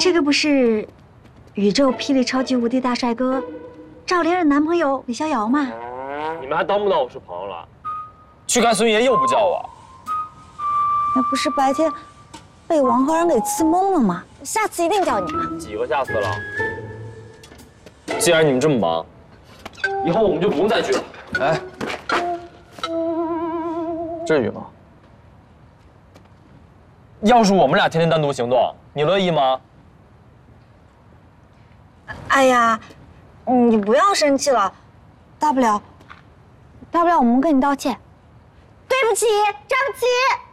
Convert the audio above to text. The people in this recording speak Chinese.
这个不是宇宙霹雳超级无敌大帅哥赵灵儿的男朋友李逍遥吗？ 你们还当不当我是朋友了？去看孙爷又不叫我。 那不是白天被王浩然给刺懵了吗？下次一定叫你啊！ 几个下次了？既然你们这么忙，以后我们就不用再聚了。哎，至于吗？要是我们俩天天单独行动，你乐意吗？ 哎呀，你不要生气了，大不了我们跟你道歉。对不起，张琪。